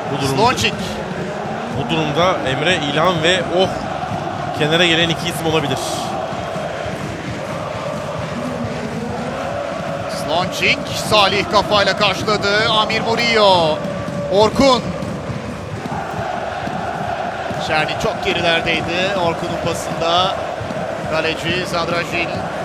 Slončik. Bu durumda Emre İlhan ve kenara gelen iki isim olabilir. Slončik, Salih kafayla karşıladı. Amir Murillo. Orkun. Şerni çok gerilerdeydi. Orkun'un pasında kaleci Zadrajil